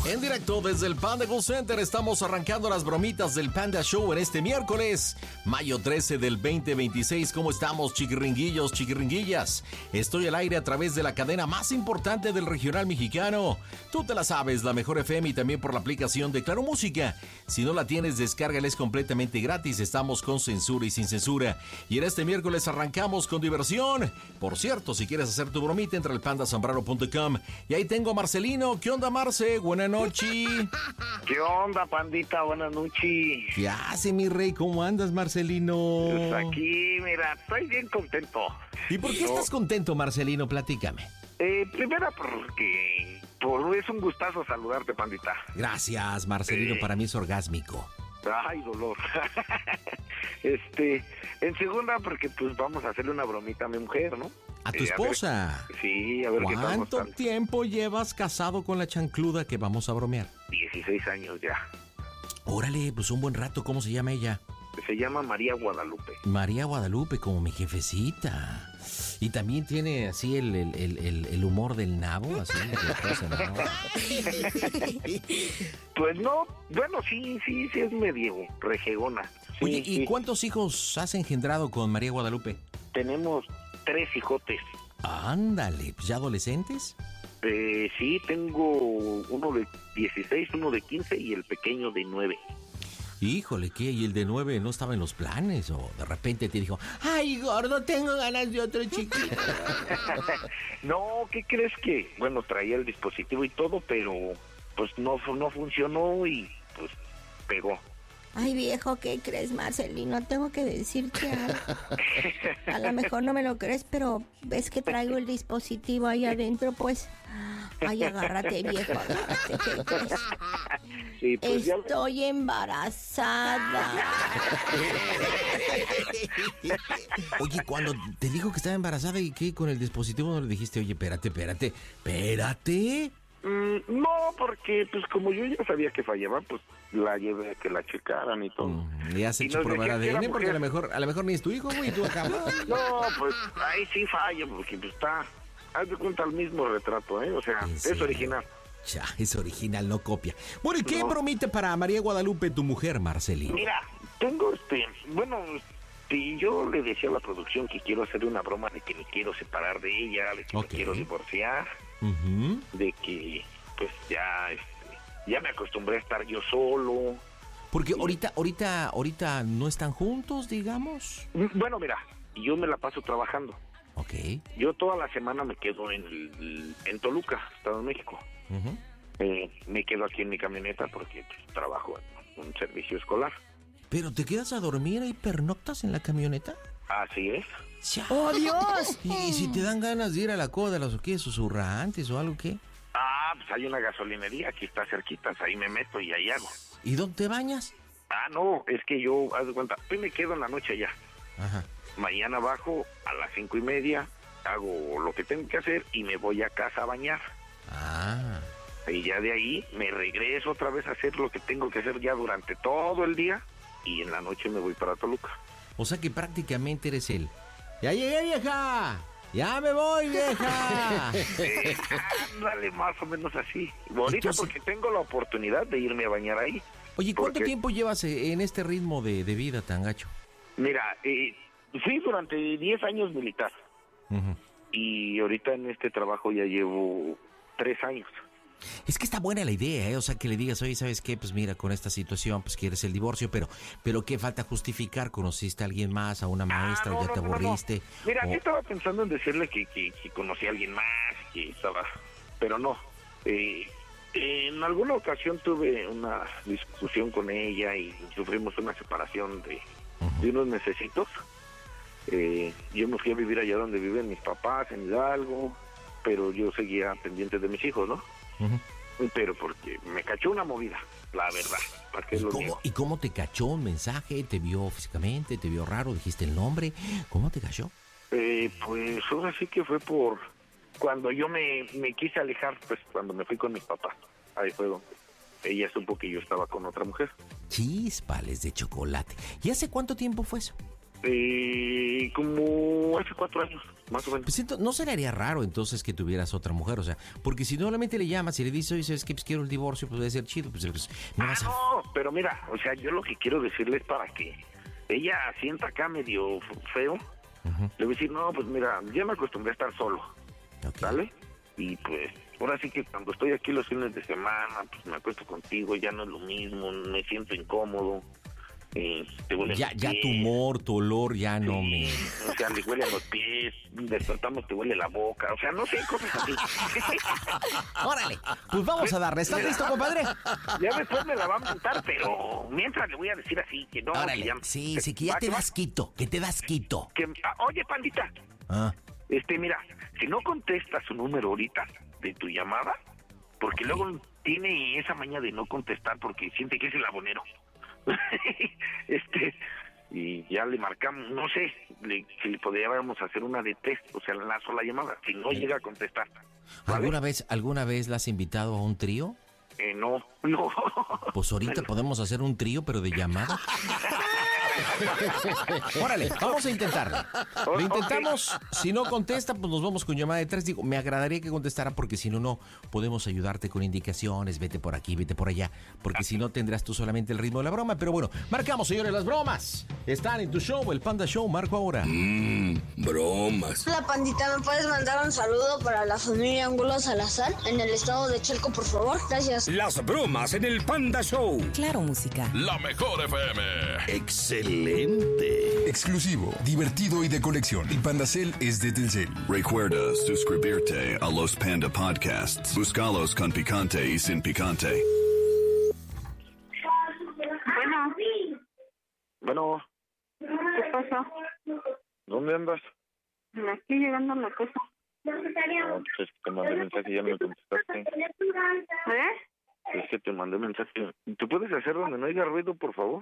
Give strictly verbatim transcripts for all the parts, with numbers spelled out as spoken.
En directo desde el Panda Go Center estamos arrancando las bromitas del Panda Show en este miércoles, mayo trece del veinte veintiséis. ¿Cómo estamos, chiquiringuillos, chiquiringuillas? Estoy al aire a través de la cadena más importante del regional mexicano. Tú te la sabes, la Mejor F M, y también por la aplicación de Claro Música. Si no la tienes, descárgala, es completamente gratis. Estamos con censura y sin censura. Y en este miércoles arrancamos con diversión. Por cierto, si quieres hacer tu bromita, entra al panda zambrano punto com. Y ahí tengo a Marcelino. ¿Qué onda, Marce? Buenas noches. ¿Qué onda, pandita? Buenas noches. ¿Qué hace, mi rey? ¿Cómo andas, Marcelino? Pues aquí, mira, estoy bien contento. ¿Y por qué no. estás contento, Marcelino? Platícame. Eh, primero porque por, es un gustazo saludarte, pandita. Gracias, Marcelino, eh. para mí es orgásmico. Ay, dolor. Este, en segunda porque pues vamos a hacerle una bromita a mi mujer, ¿no? ¿A tu eh, esposa? A ver, sí, a ver qué tal. ¿Cuánto tiempo llevas casado con la chancluda que vamos a bromear? dieciséis años ya. Órale, pues un buen rato. ¿Cómo se llama ella? Se llama María Guadalupe. María Guadalupe, como mi jefecita. Y también tiene así el, el, el, el humor del nabo, así de cosa, ¿no? Pues no, bueno, sí, sí, sí es medio rejegona. Sí, Oye, ¿y sí. cuántos hijos has engendrado con María Guadalupe? Tenemos tres hijotes. Ándale, pues ya adolescentes. Eh, sí, tengo uno de dieciséis, uno de quince y el pequeño de nueve. Híjole, ¿qué? ¿Y el de nueve no estaba en los planes? ¿O de repente te dijo, ay, gordo, tengo ganas de otro chiquito? No, ¿qué crees que? Bueno, traía el dispositivo y todo, pero pues no, no funcionó y pues pegó. Ay, viejo, ¿qué crees, Marcelino? Tengo que decirte algo. A lo mejor no me lo crees, pero ves que traigo el dispositivo ahí adentro, pues... Ay, agárrate, viejo, agárrate, ¿qué crees? Sí, pues Estoy ya... embarazada. Oye, cuando te dijo que estaba embarazada, ¿y qué? Con el dispositivo no le dijiste, oye, espérate, espérate, espérate... Mm, no, porque pues como yo ya sabía que fallaba, pues la llevé a que la checaran y todo. Mm, ¿Le has hecho prueba de A D N? Porque a lo mejor a lo mejor ni es tu hijo, güey, y tú acá. No, pues ahí sí falla, porque pues está, haz de cuenta el mismo retrato, ¿eh? O sea, es original. Ya, es original, no copia. Bueno, ¿y qué no. bromita para María Guadalupe, tu mujer, Marcelino? Mira, tengo este, bueno... Sí, yo le decía a la producción que quiero hacer una broma de que me quiero separar de ella, de que okay. me quiero divorciar, uh-huh. de que pues ya este, ya me acostumbré a estar yo solo. Porque y... ahorita ahorita ahorita no están juntos, digamos. Bueno, mira, yo me la paso trabajando. Okay. Yo toda la semana me quedo en el, en Toluca, Estado de México. Uh-huh. Eh, me quedo aquí en mi camioneta porque pues, trabajo en un servicio escolar. ¿Pero te quedas a dormir y pernoctas en la camioneta? Así es. ¡Oh, Dios! ¿Y, y si te dan ganas de ir a la coda de los qué, susurrantes o algo, qué? Ah, pues hay una gasolinería aquí está cerquitas, ahí me meto y ahí hago. ¿Y dónde te bañas? Ah, no, es que yo, haz de cuenta, hoy me quedo en la noche allá. Ajá. Mañana bajo a las cinco y media, hago lo que tengo que hacer y me voy a casa a bañar. Ah. Y ya de ahí me regreso otra vez a hacer lo que tengo que hacer ya durante todo el día y en la noche me voy para Toluca. O sea que prácticamente eres él. ¡Ya llegué, vieja! ¡Ya me voy, vieja! Eh, ándale, más o menos así. Ahorita Entonces... porque tengo la oportunidad de irme a bañar ahí. Oye, ¿cuánto porque... tiempo llevas en este ritmo de, de vida tan gacho? Mira, eh, fui durante diez años militar. Uh-huh. Y ahorita en este trabajo ya llevo tres años. Es que está buena la idea, ¿eh? O sea, que le digas, oye, ¿sabes qué? Pues mira, con esta situación, pues quieres el divorcio, pero pero ¿qué falta justificar? ¿Conociste a alguien más, a una maestra, ah, no, o ya no, te aburriste? No, no. Mira, o... aquí estaba pensando en decirle que, que, que conocí a alguien más, que estaba... Pero no. Eh, en alguna ocasión tuve una discusión con ella y sufrimos una separación de, uh-huh. de unos mesecitos. Eh, yo me fui a vivir allá donde viven mis papás, en Hidalgo, pero yo seguía pendiente de mis hijos, ¿no? Uh-huh. Pero porque me cachó una movida, la verdad. ¿Para qué ¿Y, lo cómo, digo? ¿Y cómo te cachó un mensaje? ¿Te vio físicamente? ¿Te vio raro? ¿Dijiste el nombre? ¿Cómo te cachó? Eh, pues ahora sí que fue por... Cuando yo me, me quise alejar, pues cuando me fui con mis papás. Ahí fue donde ella supo que yo estaba con otra mujer. Chispales de chocolate. ¿Y hace cuánto tiempo fue eso? Eh, como hace cuatro años. más o menos. Pues entonces, no sería raro entonces que tuvieras otra mujer, o sea, porque si solamente le llamas y le dices, oye, ¿sabes qué? Pues quiero el divorcio, pues debe ser chido, pues, pues no ah, vas a... no, pero mira, o sea, yo lo que quiero decirle es para que ella sienta acá medio feo, uh-huh. Le voy a decir, no, pues mira, ya me acostumbré a estar solo, okay. ¿Sale? Y pues, ahora sí que cuando estoy aquí los fines de semana, pues me acuesto contigo, ya no es lo mismo, me siento incómodo. Eh, te huele ya, los ya pies. Tu humor, tu olor ya sí, no me... O sea, le huele a los pies, despertamos, te huele la boca, o sea, no sé, cosas así. Órale, pues vamos a darle. ¿Estás listo, compadre? Ya después me la va a montar, pero mientras le voy a decir así, que no... Órale, que ya, sí, sí, que ya te das quito, que te das quito. Que, ah, oye, pandita, ah. este, mira, si no contestas su número ahorita de tu llamada, porque okay. Luego tiene esa maña de no contestar porque siente que es el abonero. este y ya le marcamos, no sé le, si le podríamos hacer una de test, o sea, la sola llamada, si no sí. Llega a contestar, ¿vale? ¿Alguna vez alguna vez la has invitado a un trío? Eh, no, no. Pues ahorita bueno. Podemos hacer un trío, pero de llamada. Órale, vamos a intentarlo. Lo intentamos, okay. Si no contesta, pues nos vamos con llamada de tres. Digo, me agradaría que contestara porque si no, no podemos ayudarte con indicaciones, vete por aquí, vete por allá, porque si no tendrás tú solamente el ritmo de la broma. Pero bueno, marcamos, señores, las bromas. Están en tu show, el Panda Show, marco ahora. Mmm, bromas. Hola, pandita, ¿me puedes mandar un saludo para la familia Angulo Salazar en el estado de Chalco, por favor? Gracias. Las bromas en el Panda Show. Claro, música. La mejor F M. Excelente. Exclusivo, divertido y de colección. El Pandacel es de Telcel. Recuerda suscribirte a los Panda Podcasts. Búscalos con picante y sin picante. Bueno. Bueno. ¿Qué pasa? ¿Dónde andas? Aquí llegando a la casa. No, pues te mandé mensaje y ya me contestaste. ¿Eh? Es que te mandé mensaje. ¿Tú puedes hacer donde no haya ruido, por favor?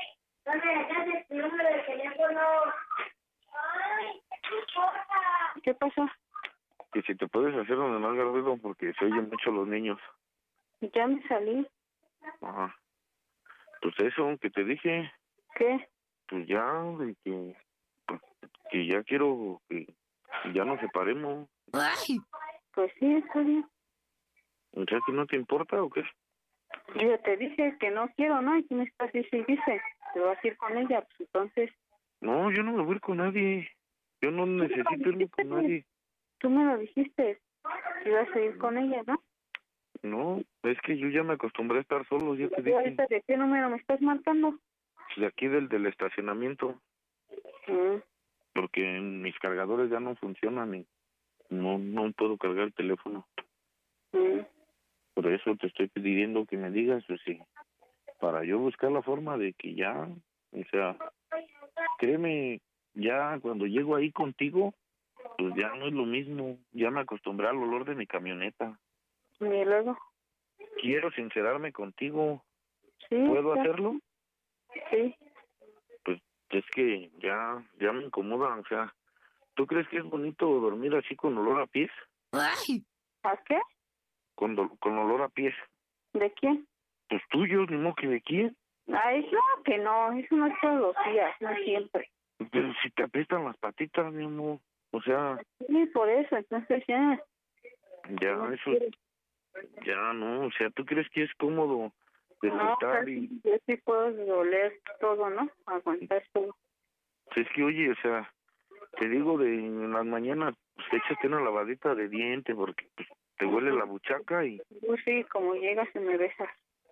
¿Qué pasa? Que si te puedes hacer donde no haya ruido, porque se oyen mucho los niños. Ya me salí. Ah. Pues eso, que te dije. ¿Qué? Pues ya, de que, pues, que ya quiero que ya nos separemos. Ay. Pues sí, está bien. O sea, ¿que no te importa o qué? Yo te dije que no quiero, ¿no? Y tú me estás diciendo, dice, te vas a ir con ella, pues entonces... No, yo no me voy a ir con nadie. Yo no necesito irme con nadie. Tú me lo dijiste, que ibas a ir con ella, ¿no? No, es que yo ya me acostumbré a estar solo, ya te ¿Y dije. ahorita de qué número me estás marcando? De aquí del, del estacionamiento. Mm. Porque mis cargadores ya no funcionan y no, no puedo cargar el teléfono. Mm. Por eso te estoy pidiendo que me digas, pues sí, para yo buscar la forma de que ya, o sea, créeme, ya cuando llego ahí contigo, pues ya no es lo mismo, ya me acostumbré al olor de mi camioneta. ¿Y luego? Quiero sincerarme contigo. Sí. ¿Puedo ya. hacerlo? Sí. Pues es que ya, ya me incomoda, o sea, ¿tú crees que es bonito dormir así con olor a pies? Ay. ¿A qué? Con, do, con olor a pies. ¿De quién? Pues tuyos, ni modo que de quién. Ay, no, que no, eso no es todos los días, no siempre. Pero si te apestan las patitas, mi amor, o sea... Sí, por eso, entonces ya... Ya, no eso... Quiero. Ya, no, o sea, ¿tú crees que es cómodo despertar no, y...? Yo sí puedo doler todo, ¿no? Aguantar todo. Es que, oye, o sea, te digo, de en las mañanas, pues échate una lavadita de diente porque pues, te huele la buchaca y... Pues sí, como llegas y me besas.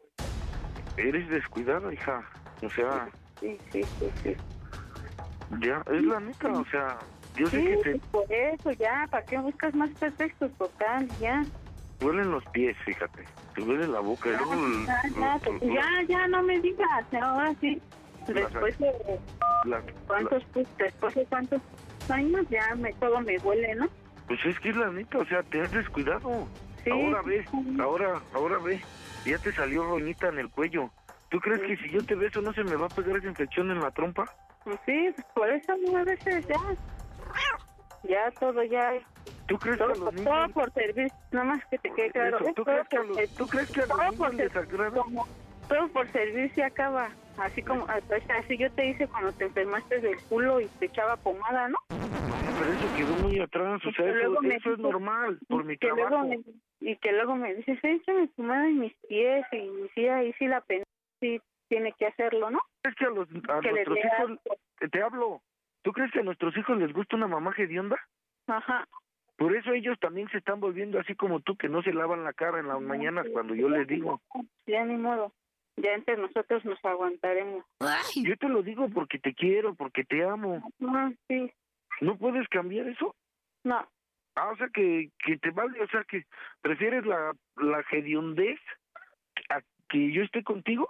Eres descuidada, hija, o sea... Sí, sí, sí, sí. Ya, es la neta, o sea, yo sí, sé que te... por eso, ya, ¿para qué buscas más pretextos? Total, ya. Duelen los pies, fíjate, te duele la boca. Ya, luego el, ya, ya, los, los, ya, ya, no me digas, ahora sí. Después de... La, ¿Cuántos, la, pues, después de cuántos años ya me, todo me huele, ¿no? Pues es que es la neta, o sea, te has descuidado. Sí. Ahora ve, ahora, ahora ve, ya te salió roñita en el cuello. ¿Tú crees sí. que si yo te beso no se me va a pegar esa infección en la trompa? Pues sí, pues por eso a veces ya, ya todo ya... ¿Tú crees todo, que a los niños... Todo por servir, nada más que te quede claro. Eso, ¿tú, crees que a los, ¿Tú crees que a los niños les agrada? Como, todo por servir se acaba, así como, pues, así yo te hice cuando te enfermaste del culo y te echaba pomada, ¿no? Pero se quedó muy atrás, o sea, eso, eso es normal, por mi trabajo. Me, y que luego me dices, échame tu mano en mis pies, y sí, ahí sí la pena, sí tiene que hacerlo, ¿no? Es que a, los, a que nuestros hijos, te hablo, ¿tú crees que a nuestros hijos les gusta una mamá hedionda? Ajá. Por eso ellos también se están volviendo así como tú, que no se lavan la cara en las mañanas cuando yo les digo. Ya ni modo, ya entre nosotros nos aguantaremos. Ay. Yo te lo digo porque te quiero, porque te amo. No, sí. ¿No puedes cambiar eso? No. Ah, o sea, que, que te vale, o sea, que prefieres la, la hediondez a que yo esté contigo.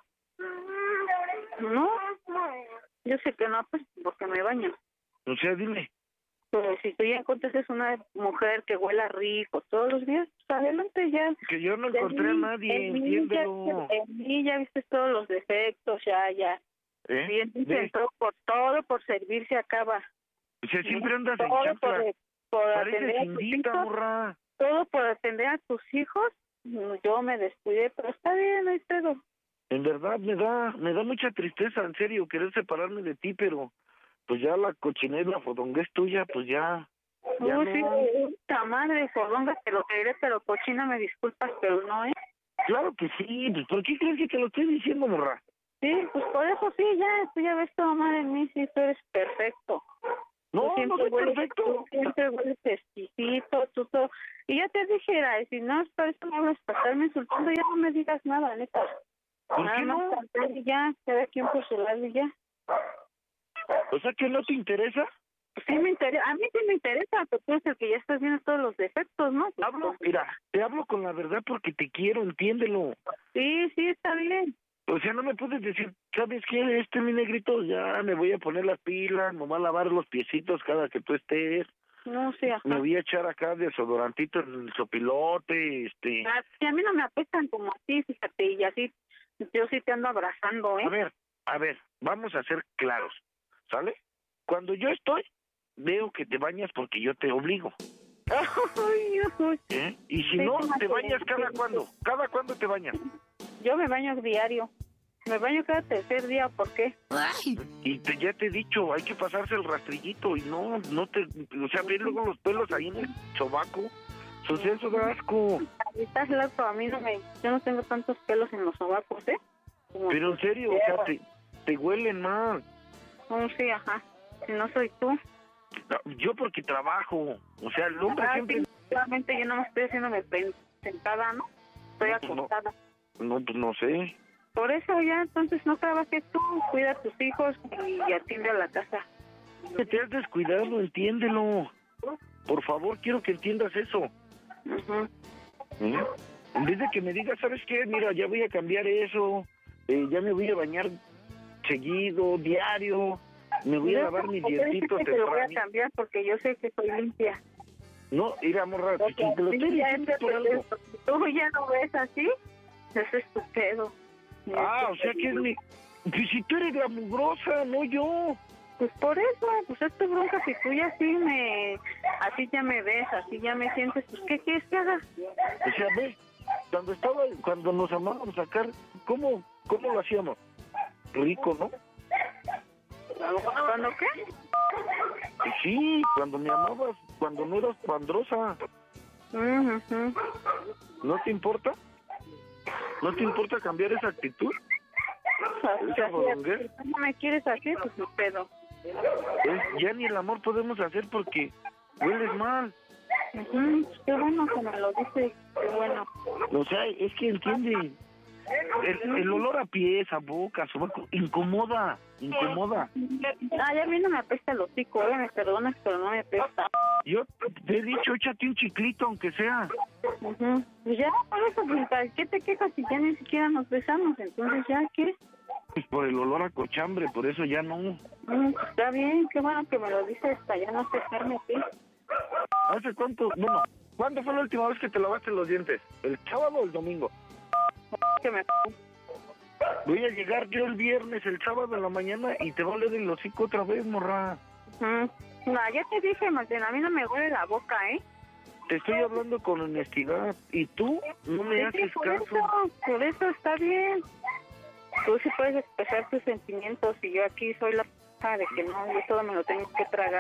No, yo sé que no, pues, porque me baño. O sea, dime. Pero si tú ya encuentras una mujer que huela rico todos los días, pues adelante ya. Que yo no encontré a nadie, entiéndelo. En mí ya viste todos los defectos, ya, ya. ¿Eh? Bien, dicen, todo por todo, por servir se acaba. O sea, siempre andas en Todo chancla. por, por Pareces atender a tus indita, hijos, morra. todo por atender a tus hijos. Yo me descuidé, pero está bien, no hay pedo. En verdad me da, me da mucha tristeza, en serio, querer separarme de ti, pero pues ya la cochinera, la fodonguez tuya, pues ya, ya Uy, no. sí, puta madre, fodonga, te lo diré, pero cochina, me disculpas, pero no, ¿eh? Claro que sí, pues ¿por qué crees que te lo estoy diciendo, morra? Sí, pues por eso sí, ya, tú ya ves todo mal en mí, sí, tú eres perfecto. No, Tú no soy hueles, perfecto. Tú siempre hueles exquisito, tú todo. Y ya te dije, era, si no, por eso me hablas para estarme insultando, ya no me digas nada, neta. ¿Por Nada qué más no? cantar y ya, cada quien por su lado y ya. O sea, ¿que no te interesa? Sí me interesa, a mí sí me interesa, pero tú eres el que ya estás viendo todos los defectos, ¿no? Hablo, mira, te hablo con la verdad porque te quiero, entiéndelo. Sí, sí, está bien. O sea, no me puedes decir, ¿sabes qué? Este, mi negrito, ya me voy a poner las pilas, me voy a lavar los piecitos cada que tú estés. No, sí, ajá. Me voy a echar acá desodorantito en el sopilote, este... Ah, sí, a mí no me apestan como a ti, fíjate, y así, yo sí te ando abrazando, ¿eh? A ver, a ver, vamos a ser claros, ¿sale? Cuando yo estoy, veo que te bañas porque yo te obligo. Ay, ay. ¿Eh? Y si Sí, no, como ¿te que- bañas cada cuándo? ¿Cada cuándo te bañas? Yo me baño diario. Me baño cada tercer día, ¿por qué? Ay. Y te, ya te he dicho, hay que pasarse el rastrillito y no, no te... O sea, ven luego los pelos ahí en el sobaco. O sea, eso da asco. Estás loco, a mí no me... Yo no tengo tantos pelos en los sobacos, ¿eh? Como Pero en serio, o sea, te, te huelen mal. Oh, sí, ajá. Si no soy tú. Yo porque trabajo. O sea, el hombre Ah, siempre... sí, solamente yo no me estoy haciéndome pen- sentada, ¿no? Estoy No, pues no. acostada. No, pues no sé. Por eso ya, entonces no trabajes tú, cuida a tus hijos y atiende a la casa. Que te has descuidado, entiéndelo. Por favor, quiero que entiendas eso. Ujú. ¿Eh? En vez de que me digas, ¿sabes qué? Mira, ya voy a cambiar eso. Eh, ya me voy a bañar seguido, diario. Me voy a lavar mis ¿Por qué dientitos dices que lo voy a temprano. cambiar? Porque yo sé que soy limpia. No, mira, morra, Porque si te lo estoy sí, ya diciendo es por algo. si tú ya lo ves así, eso es tu pedo. Ah, o sea que es mi... Pues si tú eres la mugrosa, no yo. Pues por eso, pues es tu bronca, si tú ya así me, así ya me ves, así ya me sientes, pues ¿qué quieres que haga? O sea, ve, cuando estaba, cuando nos amábamos a sacar, ¿cómo, cómo lo hacíamos? Rico, ¿no? ¿Cuándo qué? Y sí, cuando me amabas, cuando no eras pandrosa. Ujú. ¿No te importa? ¿No te importa cambiar esa actitud? O sea, fodonguer? si tú no me quieres así, pues tu pedo. Es- ya ni el amor podemos hacer porque hueles mal. Ujú, qué bueno que me lo dices, qué bueno. O sea, es que entiende. El, el olor a pies, a boca, a sobaco, incomoda, incomoda. Ah, ya a mí no me apesta el hocico, eh, me perdonas, pero no me apesta. Yo te he dicho, échate un chiclito, aunque sea. Ujú. Pues ya, por eso, pues, ¿para qué te quejas si ya ni siquiera nos besamos? Entonces, ¿ya qué? Pues por el olor a cochambre, por eso ya no. Mm, pues, está bien, qué bueno que me lo dices, para ya no acercarme a ti. ¿Hace cuánto? Bueno, ¿cuándo fue la última vez que te lavaste los dientes? ¿El sábado o el domingo? Que me... Voy a llegar yo el viernes, el sábado en la mañana y te va a oler el hocico otra vez, morra. Ujú. No, ya te dije, Martín, a mí no me huele la boca, ¿eh? Te estoy hablando con honestidad y tú no me Sí, haces por caso. eso, por eso está bien. Tú sí puedes expresar tus sentimientos y yo aquí soy la p*** de que no, yo todo me lo tengo que tragar.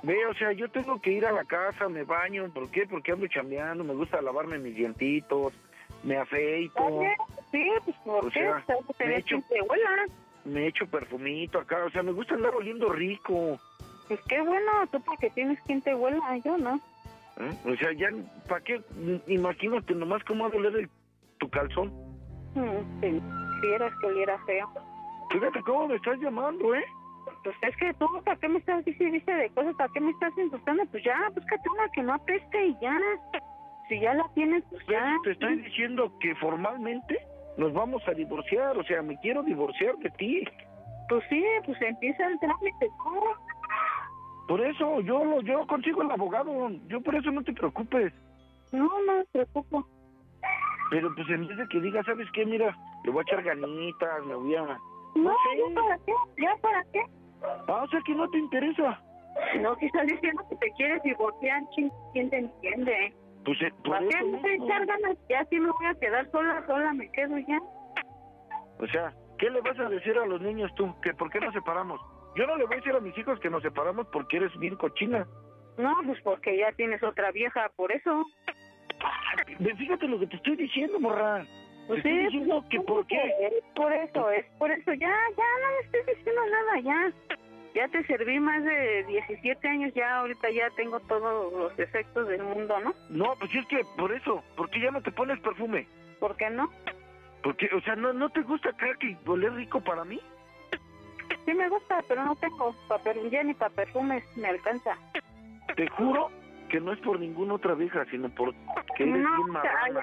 Ve, o sea, yo tengo que ir a la casa, me baño. ¿Por qué? Porque ando chambeando, me gusta lavarme mis dientitos, me afeito. Oye, sí, pues ¿por O qué? sea, O sea, me me echo- te huela. Me echo perfumito acá, o sea, me gusta andar oliendo rico. Pues qué bueno, tú porque tienes quien te huela, yo no. ¿eh? O sea, ya, ¿para qué? Imagínate nomás cómo va a doler el- tu calzón. Mm, si quisieras que oliera feo. Fíjate cómo me estás llamando, ¿eh? Pues es que tú, ¿para qué me estás diciendo de cosas? ¿Para qué me estás insultando? Pues ya, búscate una que no apeste y ya. Si ya la tienes, pues ya. Te estoy diciendo que formalmente nos vamos a divorciar, o sea, me quiero divorciar de ti. Pues sí, pues empieza el trámite, ¿no? Por eso, yo lo- yo consigo el abogado, yo por eso no te preocupes. No, no me preocupo. Pero pues en vez de que digas, ¿sabes qué? Mira, le voy a echar ganitas, me voy a... No, sé. ¿ya para qué? ¿Ya para qué? Ah, o sea que no te interesa. No, que estás diciendo que te quieres divorciar, ching, ¿quién te entiende? Pues eh, por ¿Para qué eso me voy a mismo. echar ganas? Ya sí me voy a quedar sola, sola me quedo ya. O sea, ¿qué le vas a decir a los niños tú? ¿Que por qué nos separamos? Yo no le voy a decir a mis hijos que nos separamos porque eres bien cochina. No, pues porque ya tienes otra vieja, por eso. Ve, fíjate lo que te estoy diciendo, morra. Pues te sí, estoy diciendo que por qué. Es por eso, es por eso. Ya, ya no me estés diciendo nada, ya. Ya te serví más de diecisiete años, ya ahorita ya tengo todos los efectos del mundo, ¿no? No, pues es que por eso, ¿por qué ya no te pones perfume? ¿Por qué no? Porque, o sea, ¿no, no te gusta acá que oler rico para mí? Sí me gusta, pero no tengo papel, ya ni para perfumes me alcanza. Te juro que no es por ninguna otra vieja, sino por que eres No, bien marrana.